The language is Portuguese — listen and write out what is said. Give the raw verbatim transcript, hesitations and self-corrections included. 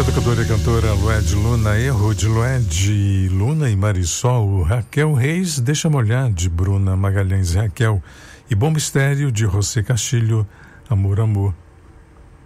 Educadora e cantora Lued Luna, Erro de Lued Luna e Marisol, Raquel Reis, Deixa Molhar de Bruna Magalhães e Raquel e Bom Mistério de José Castilho, Amor, Amor.